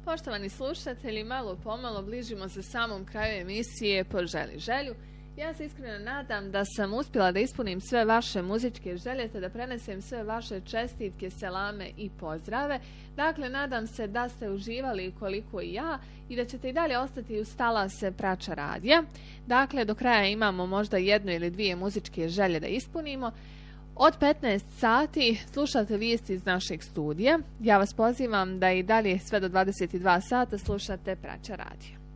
Poštovani slušatelji, malo pomalo bližimo se samom kraju emisije Poželi želju. Ja se iskreno nadam da sam uspjela da ispunim sve vaše muzičke želje, te da prenesem sve vaše čestitke, selame i pozdrave. Dakle, nadam se da ste uživali koliko i ja i da ćete i dalje ostati uz talase Prača radija. Dakle, do kraja imamo možda jednu ili dvije muzičke želje da ispunimo. Od 15 sati slušate vijesti iz našeg studija. Ja vas pozivam da i dalje sve do 22 sata slušate Prača radio.